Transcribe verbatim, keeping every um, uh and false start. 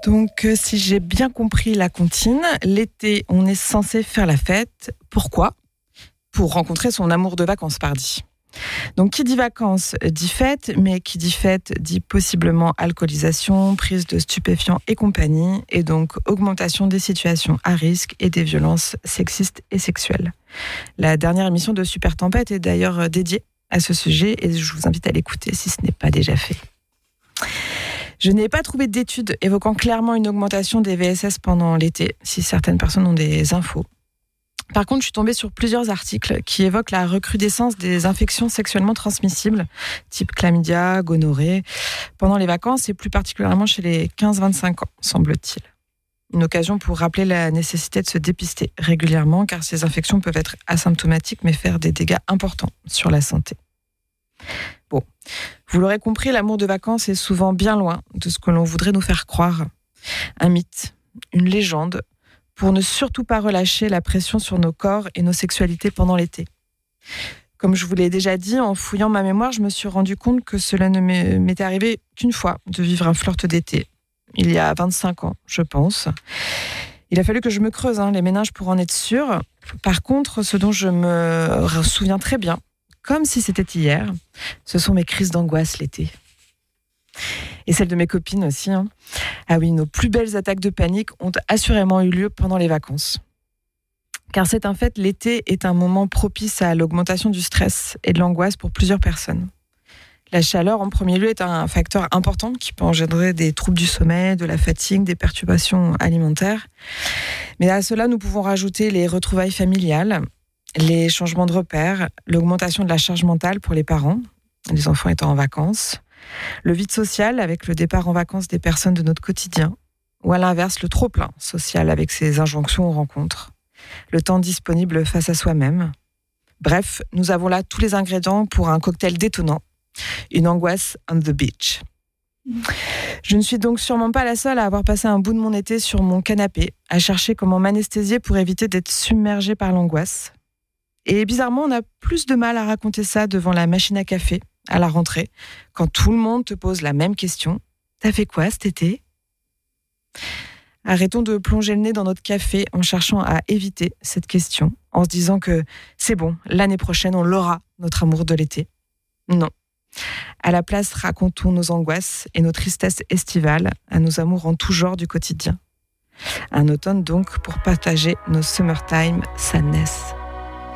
Donc, euh, si j'ai bien compris la comptine, l'été, on est censé faire la fête. Pourquoi ? Pour rencontrer son amour de vacances, pardi. Donc, qui dit vacances dit fête, mais qui dit fête dit possiblement alcoolisation, prise de stupéfiants et compagnie, et donc augmentation des situations à risque et des violences sexistes et sexuelles. La dernière émission de Super Tempête est d'ailleurs dédiée à ce sujet, et je vous invite à l'écouter si ce n'est pas déjà fait. Je n'ai pas trouvé d'études évoquant clairement une augmentation des V S S pendant l'été, si certaines personnes ont des infos. Par contre, je suis tombée sur plusieurs articles qui évoquent la recrudescence des infections sexuellement transmissibles, type chlamydia, gonorrhée, pendant les vacances et plus particulièrement chez les quinze vingt-cinq ans, semble-t-il. Une occasion pour rappeler la nécessité de se dépister régulièrement, car ces infections peuvent être asymptomatiques mais faire des dégâts importants sur la santé. Bon, vous l'aurez compris, l'amour de vacances est souvent bien loin de ce que l'on voudrait nous faire croire. Un mythe, une légende, pour ne surtout pas relâcher la pression sur nos corps et nos sexualités pendant l'été. Comme je vous l'ai déjà dit, en fouillant ma mémoire, je me suis rendu compte que cela ne m'était arrivé qu'une fois de vivre un flirt d'été. Il y a vingt-cinq ans, je pense. Il a fallu que je me creuse hein, les méninges pour en être sûre. Par contre, ce dont je me souviens très bien, comme si c'était hier, ce sont mes crises d'angoisse l'été. Et celles de mes copines aussi. Hein. Ah oui, nos plus belles attaques de panique ont assurément eu lieu pendant les vacances. Car c'est un fait, l'été est un moment propice à l'augmentation du stress et de l'angoisse pour plusieurs personnes. La chaleur, en premier lieu, est un facteur important qui peut engendrer des troubles du sommeil, de la fatigue, des perturbations alimentaires. Mais à cela, nous pouvons rajouter les retrouvailles familiales, les changements de repères, l'augmentation de la charge mentale pour les parents, les enfants étant en vacances, le vide social avec le départ en vacances des personnes de notre quotidien, ou à l'inverse, le trop-plein social avec ses injonctions aux rencontres, le temps disponible face à soi-même. Bref, nous avons là tous les ingrédients pour un cocktail détonnant, une angoisse on the beach. Je ne suis donc sûrement pas la seule à avoir passé un bout de mon été sur mon canapé, à chercher comment m'anesthésier pour éviter d'être submergée par l'angoisse. Et bizarrement, on a plus de mal à raconter ça devant la machine à café, à la rentrée, quand tout le monde te pose la même question. T'as fait quoi cet été ? Arrêtons de plonger le nez dans notre café en cherchant à éviter cette question, en se disant que c'est bon, l'année prochaine, on l'aura, notre amour de l'été. Non. À la place, racontons nos angoisses et nos tristesses estivales à nos amours en tout genre du quotidien. Un automne donc pour partager nos summertime sadness.